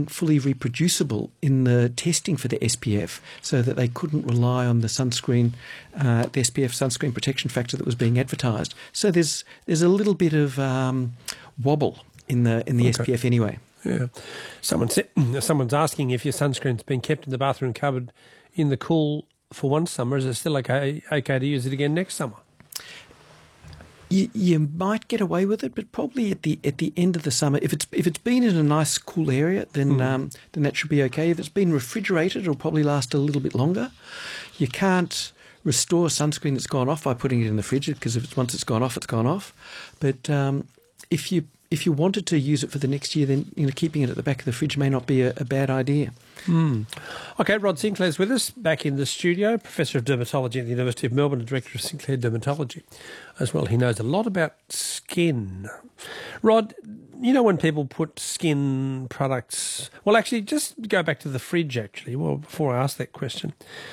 weren't fully reproducible in the testing for the SPF, so that they couldn't rely on the sunscreen, the SPF sunscreen protection factor that was being advertised. So there's a little bit of wobble in the SPF anyway. Yeah. Someone's asking if your sunscreen's been kept in the bathroom cupboard in the cool for one summer. Is it still okay to use it again next summer? You might get away with it, but probably at the end of the summer, if it's been in a nice cool area, then that should be okay. If it's been refrigerated, it'll probably last a little bit longer. You can't restore sunscreen that's gone off by putting it in the fridge, because once it's gone off, it's gone off. But if you wanted to use it for the next year, then keeping it at the back of the fridge may not be a bad idea. Okay, Rod Sinclair's with us back in the studio, Professor of Dermatology at the University of Melbourne and Director of Sinclair Dermatology as well. He knows a lot about skin. Rod, when people put skin products... Well, actually, just go back to the fridge, actually, before I ask that question.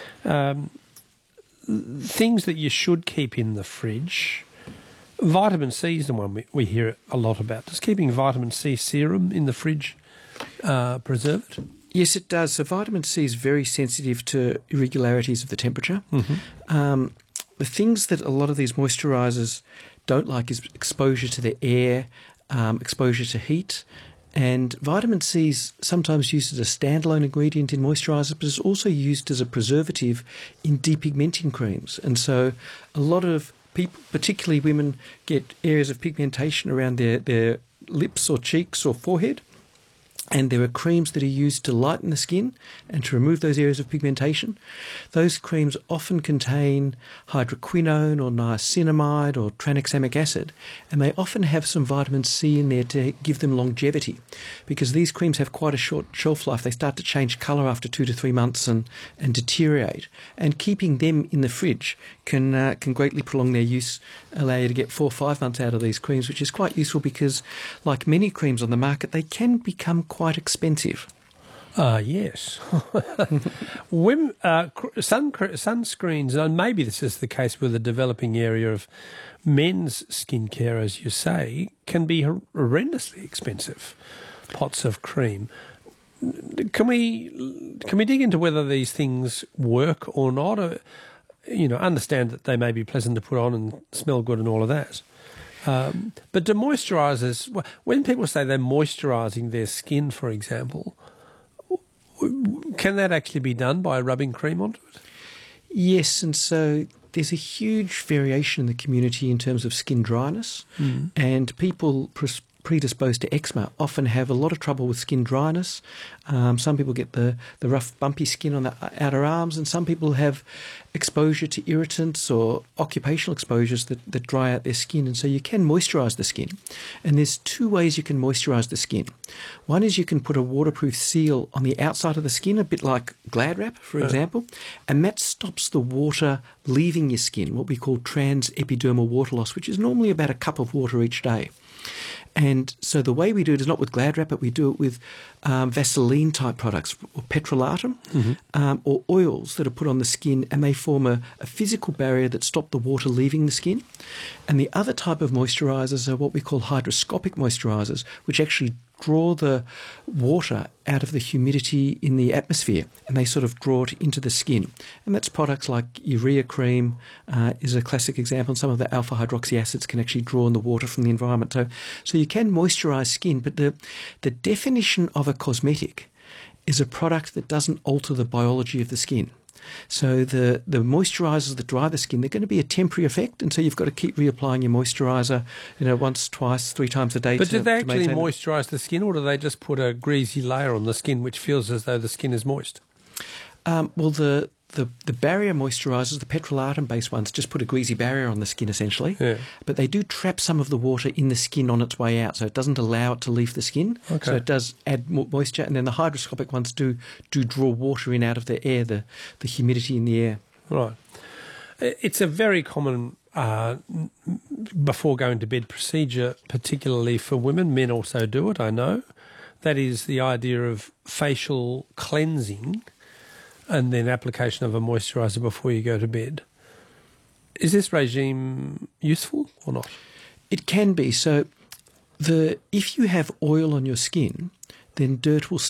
Things that you should keep in the fridge... Vitamin C is the one we hear a lot about. Does keeping vitamin C serum in the fridge preserve it? Yes, it does. So vitamin C is very sensitive to irregularities of the temperature. The things that a lot of these moisturisers don't like is exposure to the air, exposure to heat. And vitamin C is sometimes used as a standalone ingredient in moisturisers, but it's also used as a preservative in depigmenting creams. And so a lot of people, particularly women, get areas of pigmentation around their lips or cheeks or forehead. And there are creams that are used to lighten the skin and to remove those areas of pigmentation. Those creams often contain hydroquinone or niacinamide or tranexamic acid, and they often have some vitamin C in there to give them longevity, because these creams have quite a short shelf life. They start to change colour after 2 to 3 months and deteriorate. And keeping them in the fridge can greatly prolong their use, allow you to get 4 or 5 months out of these creams, which is quite useful because, like many creams on the market, they can become quite expensive. Yes. Sunscreens, and maybe this is the case with the developing area of men's skincare, as you say, can be horrendously expensive. Pots of cream. Can we dig into whether these things work or not? Or, understand that they may be pleasant to put on and smell good and all of that. But do moisturisers, when people say they're moisturising their skin, for example, can that actually be done by rubbing cream onto it? Yes, and so there's a huge variation in the community in terms of skin dryness, and people predisposed to eczema often have a lot of trouble with skin dryness. Some people get the rough bumpy skin on the outer arms, and some people have exposure to irritants or occupational exposures that dry out their skin. And so you can moisturise the skin. And there's 2 ways you can moisturise the skin. One is you can put a waterproof seal on the outside of the skin, a bit like Glad Wrap, for example, and that stops the water leaving your skin, what we call transepidermal water loss, which is normally about a cup of water each day. And so the way we do it is not with Glad Wrap, but we do it with Vaseline-type products, or petrolatum, or oils that are put on the skin, and they form a physical barrier that stop the water leaving the skin. And the other type of moisturisers are what we call hydroscopic moisturisers, which actually draw the water out of the humidity in the atmosphere, and they sort of draw it into the skin. And that's products like urea cream is a classic example, and some of the alpha hydroxy acids can actually draw in the water from the environment. So you can moisturise skin, but the definition of a cosmetic is a product that doesn't alter the biology of the skin. So the moisturisers that dry the skin, they're going to be a temporary effect, and so you've got to keep reapplying your moisturiser, once, twice, 3 times a day. But do they actually moisturise the skin, or do they just put a greasy layer on the skin which feels as though the skin is moist? Well, the barrier moisturisers, the petrolatum-based ones, just put a greasy barrier on the skin essentially. Yeah. But they do trap some of the water in the skin on its way out, so it doesn't allow it to leave the skin. Okay. So it does add more moisture. And then the hydroscopic ones do draw water in out of the air, the humidity in the air. Right. It's a very common before going to bed procedure, particularly for women. Men also do it, I know. That is the idea of facial cleansing and then application of a moisturiser before you go to bed. Is this regime useful or not? It can be. So if you have oil on your skin, then dirt will